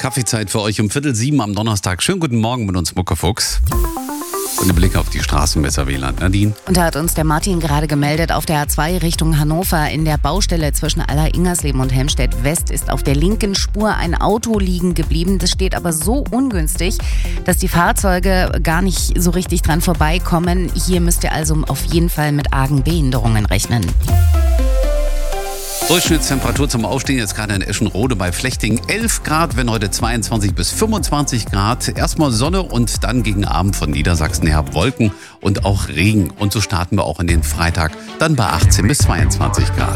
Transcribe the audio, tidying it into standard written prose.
Kaffeezeit für euch um 6:15 am Donnerstag. Schönen guten Morgen mit uns, Muckefuchs. Und ein Blick auf die Straßenmesser-WLAN. Nadine? Und da hat uns der Martin gerade gemeldet, auf der A2 Richtung Hannover in der Baustelle zwischen Aller-Ingersleben und Helmstedt West ist auf der linken Spur ein Auto liegen geblieben. Das steht aber so ungünstig, dass die Fahrzeuge gar nicht so richtig dran vorbeikommen. Hier müsst ihr also auf jeden Fall mit argen Behinderungen rechnen. Durchschnittstemperatur zum Aufstehen jetzt gerade in Eschenrode bei Flechting 11 Grad, wenn heute 22 bis 25 Grad. Erstmal Sonne und dann gegen Abend von Niedersachsen her Wolken und auch Regen. Und so starten wir auch in den Freitag, dann bei 18 bis 22 Grad.